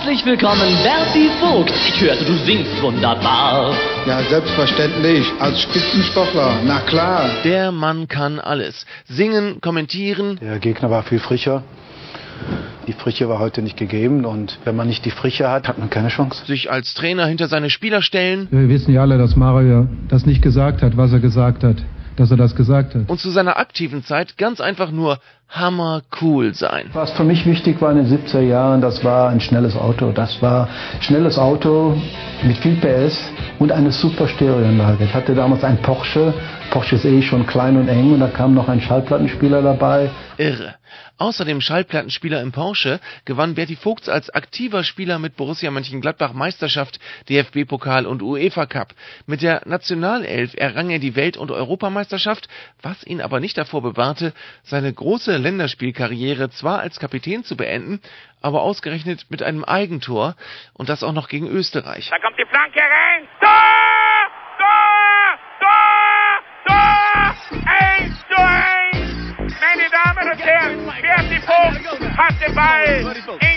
Herzlich willkommen, Berti Vogt. Ich hörte, du singst wunderbar. Ja, selbstverständlich. Als Spitzensportler, na klar. Der Mann kann alles. Singen, kommentieren. Der Gegner war viel frischer. Die Frische war heute nicht gegeben und wenn man nicht die Frische hat, hat man keine Chance. Sich als Trainer hinter seine Spieler stellen. Wir wissen ja alle, dass Mario das nicht gesagt hat, was er gesagt hat. Dass er das gesagt hat. Und zu seiner aktiven Zeit ganz einfach nur hammercool sein. Was für mich wichtig war in den 70er Jahren, das war ein schnelles Auto. Das war ein schnelles Auto mit viel PS und eine super Stereoanlage. Ich hatte damals einen Porsche. Porsche ist schon klein und eng und da kam noch ein Schallplattenspieler dabei. Irre. Außer dem Schallplattenspieler im Porsche gewann Berti Vogts als aktiver Spieler mit Borussia Mönchengladbach Meisterschaft, DFB-Pokal und UEFA Cup. Mit der Nationalelf errang er die Welt- und Europameisterschaft, was ihn aber nicht davor bewahrte, seine große Länderspielkarriere zwar als Kapitän zu beenden, aber ausgerechnet mit einem Eigentor und das auch noch gegen Österreich. Da kommt die Flanke rein. Tor! Tor! Tor! Tor! 1:1! Meine Damen und Herren, Berti Vogt hat den Ball.